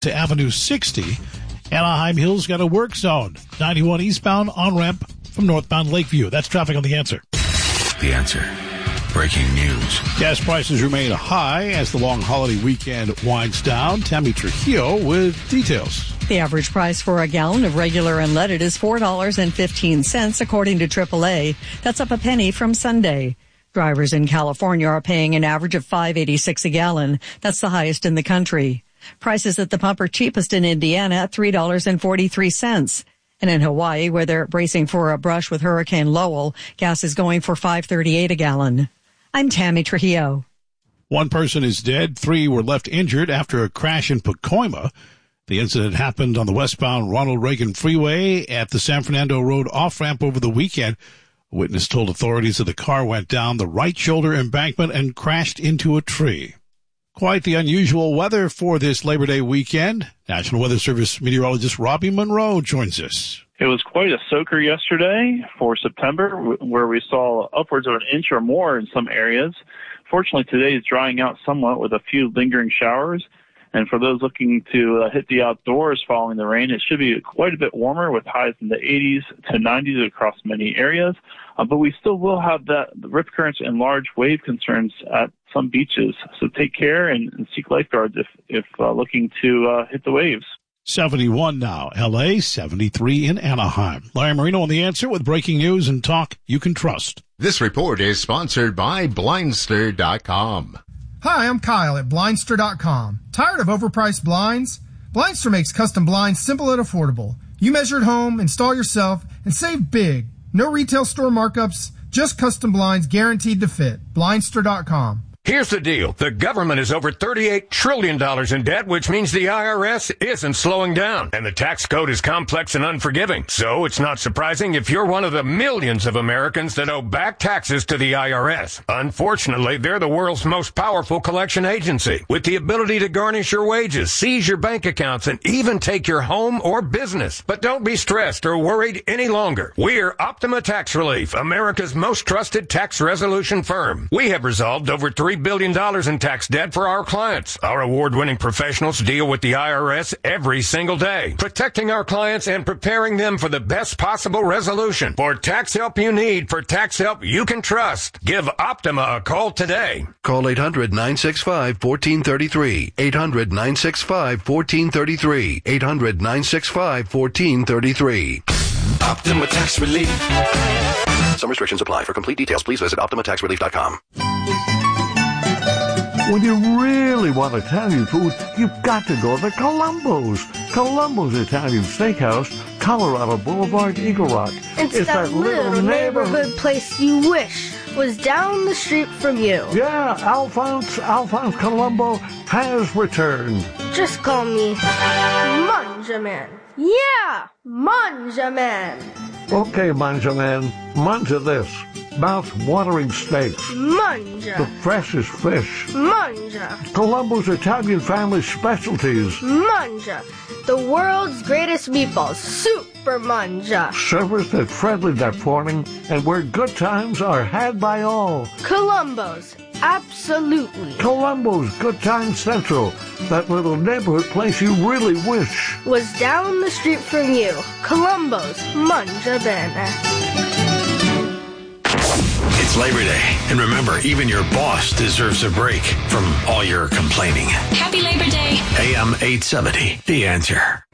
to Avenue 60. Anaheim Hills got a work zone. 91 eastbound on-ramp from northbound Lakeview. That's traffic on The Answer. The Answer. Breaking news. Gas prices remain high as the long holiday weekend winds down. Tammy Trujillo with details. The average price for a gallon of regular unleaded is $4.15, according to AAA. That's up a penny from Sunday. Drivers in California are paying an average of $5.86 a gallon. That's the highest in the country. Prices at the pump are cheapest in Indiana at $3.43. And in Hawaii, where they're bracing for a brush with Hurricane Lowell, gas is going for $5.38 a gallon. I'm Tammy Trujillo. One person is dead. 3 were left injured after a crash in Pacoima. The incident happened on the westbound Ronald Reagan Freeway at the San Fernando Road off-ramp over the weekend. A witness told authorities that the car went down the right shoulder embankment and crashed into a tree. Quite the unusual weather for this Labor Day weekend. National Weather Service meteorologist Robbie Monroe joins us. It was quite a soaker yesterday for September, where we saw upwards of an inch or more in some areas. Fortunately, today is drying out somewhat with a few lingering showers. And for those looking to hit the outdoors following the rain, it should be quite a bit warmer with highs in the 80s to 90s across many areas. But we still will have the rip currents and large wave concerns at some beaches. So take care and seek lifeguards if looking to hit the waves. 71 now, L.A., 73 in Anaheim. Larry Marino on The Answer with breaking news and talk you can trust. This report is sponsored by Blindster.com. Hi, I'm Kyle at Blindster.com. Tired of overpriced blinds? Blindster makes custom blinds simple and affordable. You measure at home, install yourself, and save big. No retail store markups, just custom blinds guaranteed to fit. Blindster.com. Here's the deal. The government is over $38 trillion in debt, which means the IRS isn't slowing down. And the tax code is complex and unforgiving. So it's not surprising if you're one of the millions of Americans that owe back taxes to the IRS. Unfortunately, they're the world's most powerful collection agency, with the ability to garnish your wages, seize your bank accounts, and even take your home or business. But don't be stressed or worried any longer. We're Optima Tax Relief, America's most trusted tax resolution firm. We have resolved over $3 billion in tax debt for our clients. Our award-winning professionals deal with the IRS every single day, protecting our clients and preparing them for the best possible resolution. For tax help you need, for tax help you can trust, give Optima a call today. Call 800-965-1433. 800-965-1433. 800-965-1433. Optima Tax Relief. Some restrictions apply. For complete details, please visit OptimaTaxRelief.com. When you really want Italian food, you've got to go to Columbo's. Columbo's Italian Steakhouse, Colorado Boulevard, Eagle Rock. It's that little neighborhood place you wish was down the street from you. Yeah, Alphonse Columbo has returned. Just call me Manjaman. Yeah, Manjaman. Okay, Manjaman, manja this. Mouth-watering steaks. Manja. The freshest fish. Manja. Columbo's Italian family specialties. Manja. The world's greatest meatballs. Super Manja. Servers that friendly that morning and where good times are had by all. Columbo's. Absolutely. Columbo's Good Time Central. That little neighborhood place you really wish was down the street from you. Columbo's Manja Bene. It's Labor Day. And remember, even your boss deserves a break from all your complaining. Happy Labor Day. AM 870, The Answer.